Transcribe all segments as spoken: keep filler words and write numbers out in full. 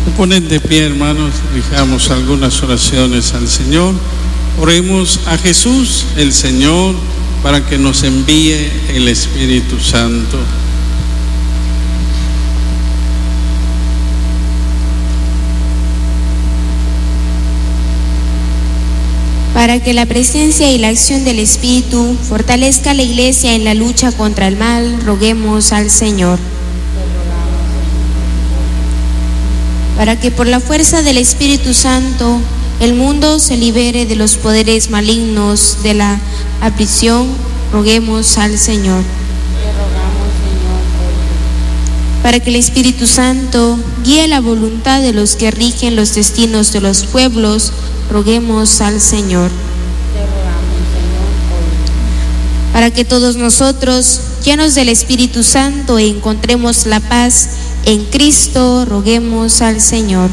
Se ponen de pie, hermanos, dirijamos algunas oraciones al Señor. Oremos a Jesús, el Señor, para que nos envíe el Espíritu Santo. Para que la presencia y la acción del Espíritu fortalezca a la Iglesia en la lucha contra el mal, roguemos al Señor. Para que por la fuerza del Espíritu Santo el mundo se libere de los poderes malignos de la aflicción, roguemos al Señor. Para que el Espíritu Santo guíe la voluntad de los que rigen los destinos de los pueblos, roguemos al Señor. Para que todos nosotros, llenos del Espíritu Santo, encontremos la paz en Cristo, roguemos al Señor.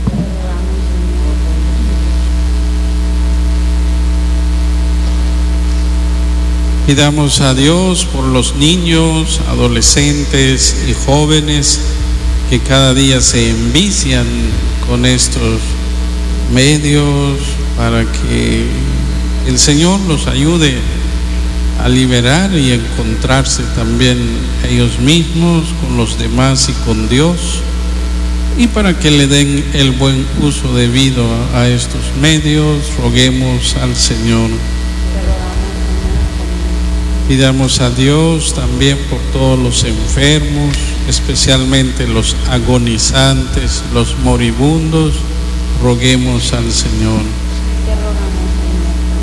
Pidamos a Dios por los niños, adolescentes y jóvenes que cada día se envician con estos medios, para que el Señor los ayude a liberar y a encontrarse también ellos mismos con los demás y con Dios, y para que le den el buen uso debido a estos medios, roguemos al Señor. Pidamos a Dios también por todos los enfermos, especialmente los agonizantes, los moribundos, roguemos al Señor.